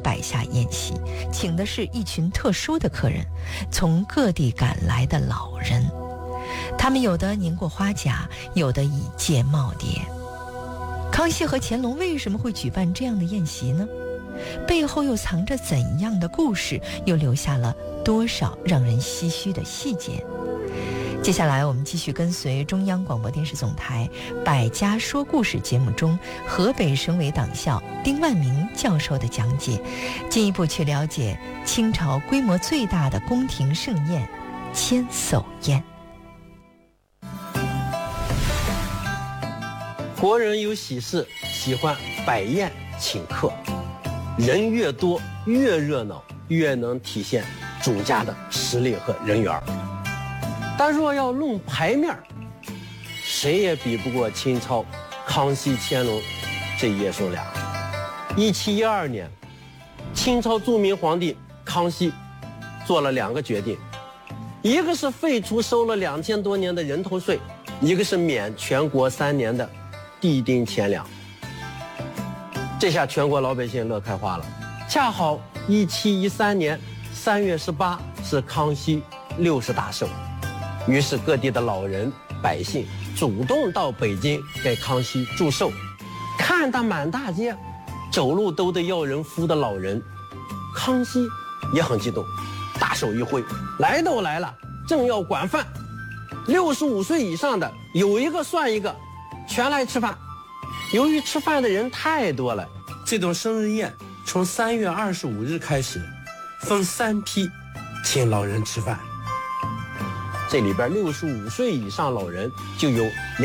摆下宴席，请的是一群特殊的客人，从各地赶来的老人。他们有的年过花甲，有的已届耄耋。康熙和乾隆为什么会举办这样的宴席呢？背后又藏着怎样的故事，又留下了多少让人唏嘘的细节？接下来我们继续跟随中央广播电视总台百家说故事节目中河北省委党校丁万明教授的讲解，进一步去了解清朝规模最大的宫廷盛宴千叟宴。 国人有喜事喜欢摆宴请客，人越多越热闹，越能体现主家的实力和人缘。但若要论牌面，谁也比不过清朝康熙、乾隆这爷孙俩。1712年，清朝著名皇帝康熙做了2个决定，一个是废除收了2000多年的人头税，一个是免全国3年的地丁钱粮。这下全国老百姓乐开花了。恰好1713年3月18是康熙60大寿，于是各地的老人百姓主动到北京给康熙祝寿。看到满大街走路都得要人扶的老人，康熙也很激动，大手一挥，来都来了，正要管饭，65岁以上的有一个算一个，全来吃饭。由于吃饭的人太多了，这顿生日宴从3月25日开始，分3批请老人吃饭。这里边65岁以上老人就有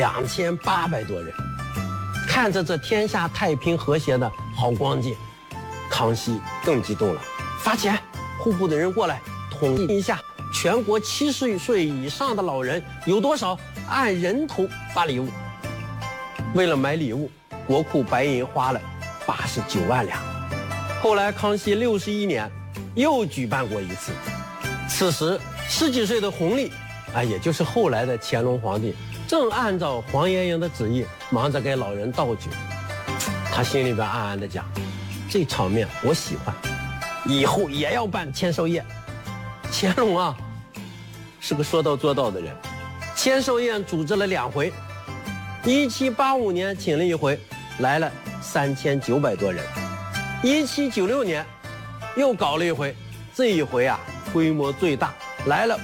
2800多人。看着这天下太平和谐的好光景，康熙更激动了，发钱，户户的人过来统计一下全国70岁以上的老人有多少，按人头发礼物。为了买礼物，国库白银花了89万两。后来康熙61年又举办过一次，此时10几岁的弘历也就是后来的乾隆皇帝，正按照黄爷爷的旨意忙着给老人倒酒。他心里边暗暗地讲，这场面我喜欢，以后也要办千寿宴。乾隆是个说到做到的人，千寿宴组织了2回，1785年请了1回，来了3900多人。1796年又搞了1回，这一回规模最大，来了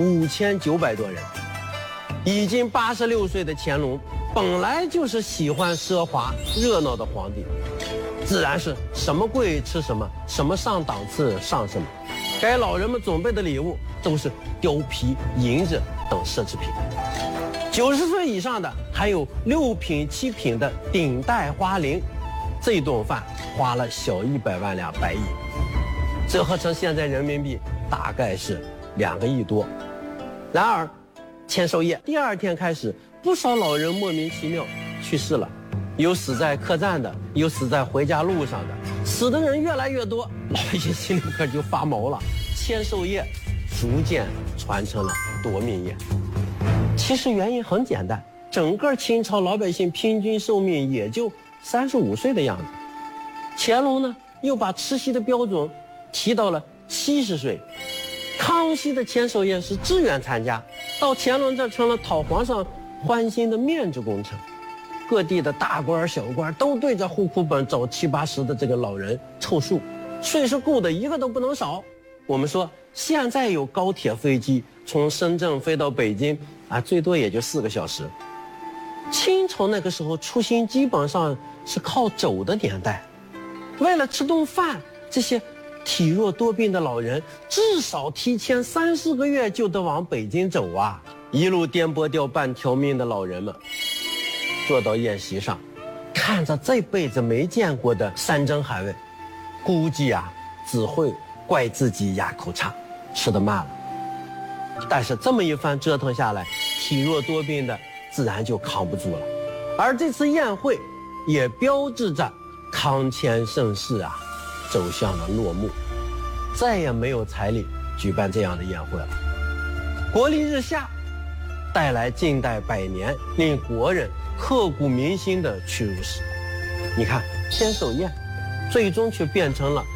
5900多人。已经86岁的乾隆本来就是喜欢奢华热闹的皇帝，自然是什么贵吃什么，什么上档次上什么。给老人们准备的礼物都是貂皮、银子等奢侈品。90岁以上的还有6品7品的顶戴花翎。这顿饭花了小100万两白银，折合成现在人民币大概是2个亿多。然而千寿宴第2天开始，不少老人莫名其妙去世了，有死在客栈的，有死在回家路上的，死的人越来越多，老百姓心里可就发毛了。千寿宴逐渐传成了夺命宴。其实原因很简单，整个清朝老百姓平均寿命也就35岁的样子。乾隆呢又把吃席的标准提到了70岁。康熙的千寿宴是自愿参加，到乾隆这成了讨皇上欢心的面子工程。各地的大官小官都对着户口本找70、80的这个老人凑数，岁数够的一个都不能少。我们说现在有高铁飞机从深圳飞到北京最多也就4个小时。清朝那个时候出行基本上是靠走的年代，为了吃顿饭，这些体弱多病的老人至少提前3、4个月就得往北京走一路颠簸掉半条命的老人们坐到宴席上，看着这辈子没见过的山珍海味，估计只会怪自己牙口差，吃得慢了。但是这么一番折腾下来，体弱多病的自然就扛不住了。而这次宴会也标志着康乾盛世走向了落幕，再也没有财力举办这样的宴会了。国力日下，带来近代100年令国人刻骨铭心的屈辱史。你看千寿宴最终却变成了